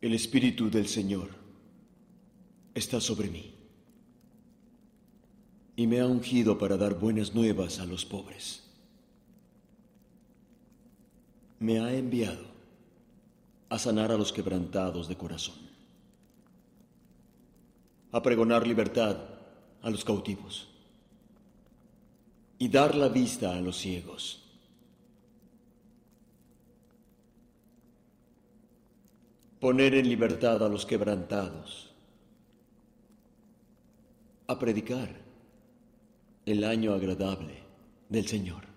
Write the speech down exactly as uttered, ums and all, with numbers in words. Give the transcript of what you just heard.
El Espíritu del Señor está sobre mí y me ha ungido para dar buenas nuevas a los pobres. Me ha enviado a sanar a los quebrantados de corazón, a pregonar libertad a los cautivos y dar la vista a los ciegos, poner en libertad a los quebrantados, a predicar el año agradable del Señor.